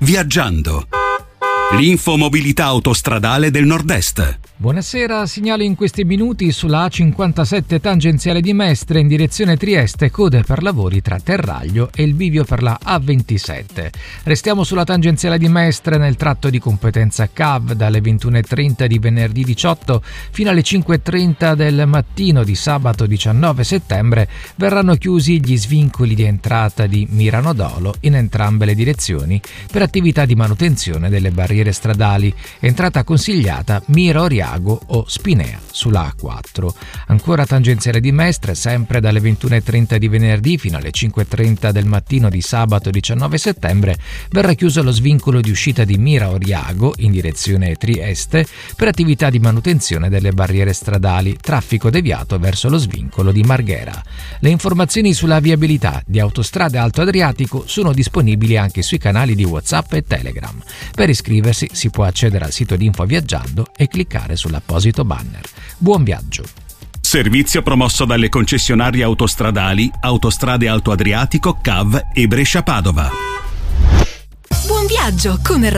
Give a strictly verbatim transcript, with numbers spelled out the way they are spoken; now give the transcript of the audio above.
Viaggiando. L'infomobilità autostradale del Nord-Est. Buonasera, segnalo in questi minuti sulla A cinquantasette tangenziale di Mestre in direzione Trieste, code per lavori tra Terraglio e il bivio per la A ventisette. Restiamo sulla tangenziale di Mestre nel tratto di competenza C A V dalle ventuno e trenta di venerdì diciotto fino alle cinque e trenta del mattino di sabato diciannove settembre verranno chiusi gli svincoli di entrata di Mirano Dolo in entrambe le direzioni per attività di manutenzione delle barriere stradali. Entrata consigliata Mira Oriago o Spinea sulla A quattro. Ancora tangenziale di Mestre, sempre dalle ventuno e trenta di venerdì fino alle cinque e trenta del mattino di sabato diciannove settembre verrà chiuso lo svincolo di uscita di Mira Oriago in direzione Trieste per attività di manutenzione delle barriere stradali, traffico deviato verso lo svincolo di Marghera. Le informazioni sulla viabilità di Autostrade Alto Adriatico sono disponibili anche sui canali di WhatsApp e Telegram. Per iscriversi si può accedere al sito di Info Viaggiando e cliccare sull'apposito banner. Buon viaggio! Servizio promosso dalle concessionarie autostradali Autostrade Alto Adriatico, C A V e Brescia Padova. Buon viaggio con